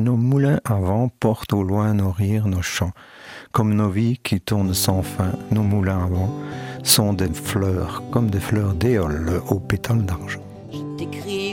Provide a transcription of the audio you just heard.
nos moulins à vent portent au loin nos rires, nos chants. Comme nos vies qui tournent sans fin, nos moulins à vent sont des fleurs, comme des fleurs d'éole aux pétales d'argent. Je t'écris